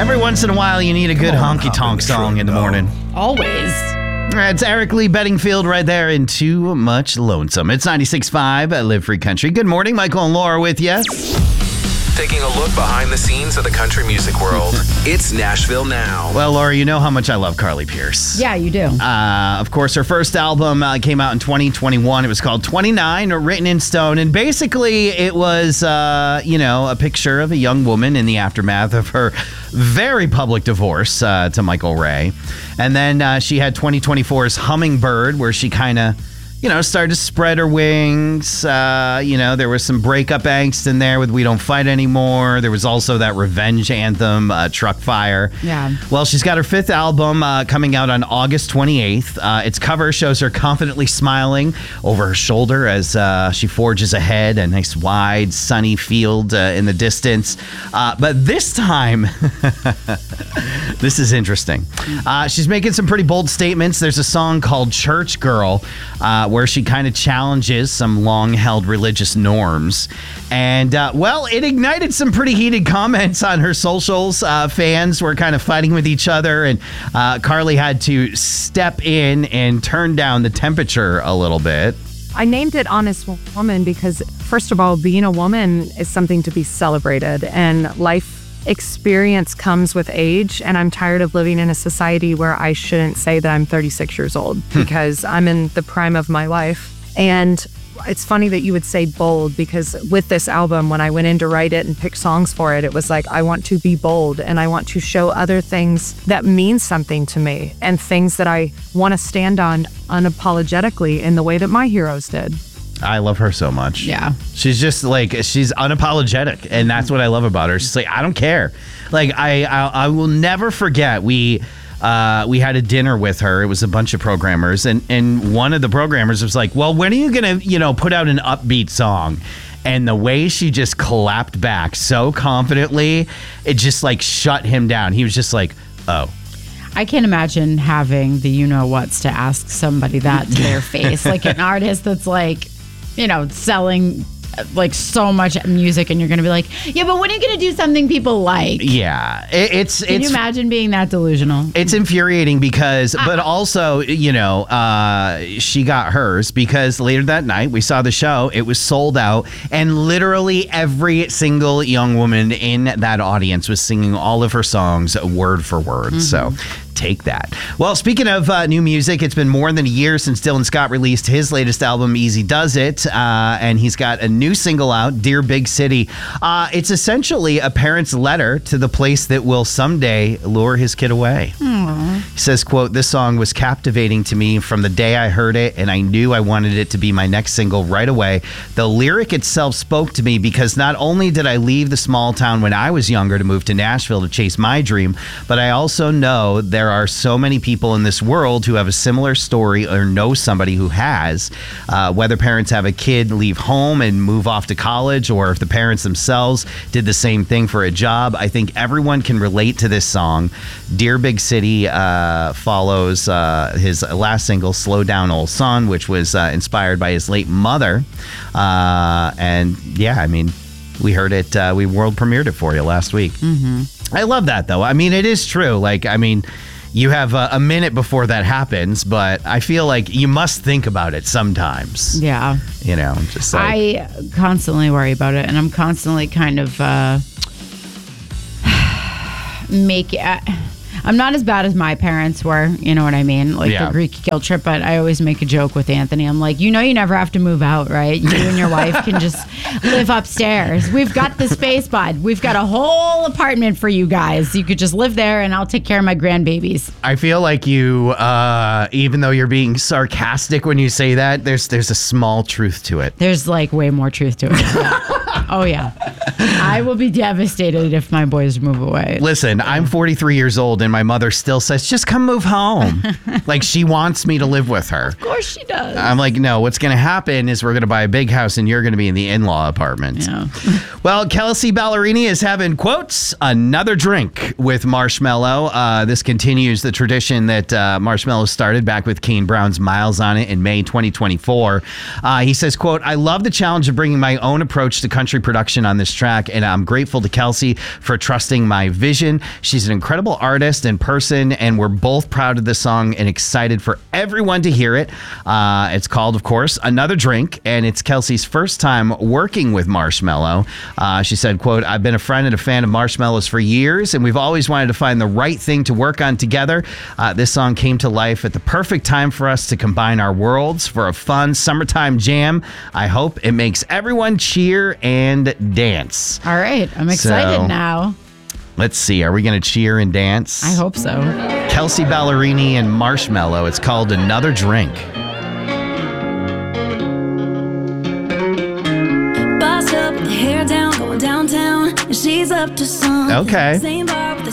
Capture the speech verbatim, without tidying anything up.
Every once in a while, you need a good honky-tonk song in the morning. Always. It's Eric Lee Bedingfield right there in Too Much Lonesome. It's ninety-six point five at Live Free Country. Good morning, Michael and Laura with you. Taking a look behind the scenes of the country music world. It's Nashville Now. Well, Laura, you know how much I love Carly Pearce. Yeah, you do. Uh, of course, her first album uh, came out in twenty twenty-one. It was called twenty-nine, Written in Stone. And basically, it was, uh, you know, a picture of a young woman in the aftermath of her very public divorce uh, to Michael Ray. And then uh, she had twenty twenty-four's Hummingbird, where she kind of, you know, started to spread her wings. Uh, you know, there was some breakup angst in there with We Don't Fight Anymore. There was also that revenge anthem, uh, Truck Fire. Yeah. Well, she's got her fifth album uh, coming out on August twenty-eighth. Uh, its cover shows her confidently smiling over her shoulder as uh, she forges ahead, a nice wide, sunny field uh, in the distance. Uh, but this time, this is interesting. Uh, she's making some pretty bold statements. There's a song called Church Girl, uh, where she kind of challenges some long-held religious norms. And, uh, well, it ignited some pretty heated comments on her socials. Uh, fans were kind of fighting with each other, and uh, Carly had to step in and turn down the temperature a little bit. I named it Honest Woman because, first of all, being a woman is something to be celebrated, and life experience comes with age, and I'm tired of living in a society where I shouldn't say that I'm thirty-six years old because I'm in the prime of my life. And it's funny that you would say bold, because with this album, when I went in to write it and pick songs for it, it was like, I want to be bold and I want to show other things that mean something to me and things that I want to stand on unapologetically in the way that my heroes did. I love her so much. Yeah. She's just like, she's unapologetic. And that's what I love about her. She's like, I don't care. Like, I I, I will never forget. We uh, we had a dinner with her. It was a bunch of programmers. And, and one of the programmers was like, well, when are you going to, you know, put out an upbeat song? And the way she just clapped back so confidently, it just like shut him down. He was just like, oh. I can't imagine having the you-know-whats to ask somebody that to their face. Like an artist that's like, you know, selling like so much music, and you're going to be like, yeah, but when are you going to do something people like? Yeah. It, it's Can it's, you imagine being that delusional? It's infuriating because, but also, you know, uh, she got hers because later that night we saw the show. It was sold out, and literally every single young woman in that audience was singing all of her songs word for word. Mm-hmm. So take that. Well, speaking of uh, new music, it's been more than a year since Dylan Scott released his latest album, Easy Does It, uh, and he's got a new single out, Dear Big City. Uh, it's essentially a parent's letter to the place that will someday lure his kid away. Aww. He says, quote, this song was captivating to me from the day I heard it, and I knew I wanted it to be my next single right away. The lyric itself spoke to me because not only did I leave the small town when I was younger to move to Nashville to chase my dream, but I also know there There are so many people in this world who have a similar story or know somebody who has. Uh, whether parents have a kid leave home and move off to college, or if the parents themselves did the same thing for a job, I think everyone can relate to this song. Dear Big City uh, follows uh, his last single, Slow Down Old Son, which was uh, inspired by his late mother. Uh, and yeah, I mean, we heard it, uh, we world premiered it for you last week. Mm-hmm. I love that, though. I mean, it is true. Like, I mean, you have a, a minute before that happens, but I feel like you must think about it sometimes. Yeah. You know, just like. I constantly worry about it, and I'm constantly kind of uh, make uh, I'm not as bad as my parents were, you know what I mean? Like Yeah. the Greek guilt trip, but I always make a joke with Anthony. I'm like, you know, you never have to move out, right? You and your wife can just live upstairs. We've got the space, bud. We've got a whole apartment for you guys. You could just live there, and I'll take care of my grandbabies. I feel like you, uh, even though you're being sarcastic when you say that, there's there's a small truth to it. There's like way more truth to it. Yeah. Oh, yeah. I will be devastated if my boys move away. Listen, I'm forty-three years old, and my mother still says, just come move home. Like, she wants me to live with her. Of course she does. I'm like, no, what's going to happen is we're going to buy a big house, and you're going to be in the in-law apartment. Yeah. Well, Kelsey Ballerini is having, quotes, another drink with Marshmello. Uh, this continues the tradition that uh, Marshmello started back with Kane Brown's Miles on It in May twenty twenty-four. Uh, he says, quote, I love the challenge of bringing my own approach to country country production on this track, and I'm grateful to Kelsey for trusting my vision. She's an incredible artist and person, and we're both proud of this song and excited for everyone to hear it. Uh, it's called, of course, Another Drink, and it's Kelsey's first time working with Marshmello. Uh, she said, quote, I've been a friend and a fan of Marshmello's for years, and we've always wanted to find the right thing to work on together. Uh, this song came to life at the perfect time for us to combine our worlds for a fun summertime jam. I hope it makes everyone cheer and dance. All right. I'm excited So, now. Let's see. Are we going to cheer and dance? I hope so. Kelsey Ballerini and Marshmello. It's called Another Drink. Bossed up with the hair down, going downtown, and she's up to some. Okay. Same bar